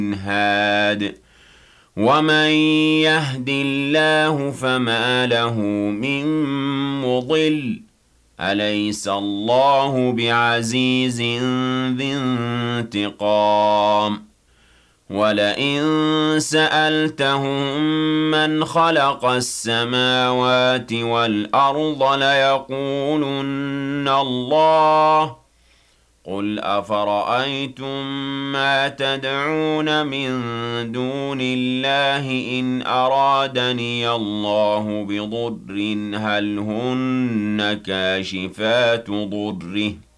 هَادٍ وَمَن يَهْدِ اللَّهُ فَمَا لَهُ مِن مُّضِلٍّ أَلَيْسَ اللَّهُ بِعَزِيزٍ ذِي انتِقَامٍ وَلَئِن سَأَلْتَهُم مَّنْ خَلَقَ السَّمَاوَاتِ وَالْأَرْضَ لَيَقُولُنَّ اللَّهُ قُلْ أَفَرَأَيْتُم مَّا تَدْعُونَ مِن دُونِ اللَّهِ إِنْ أَرَادَنِيَ اللَّهُ بِضُرٍّ هَلْ هُنَّ كَاشِفَاتُ ضُرِّهِ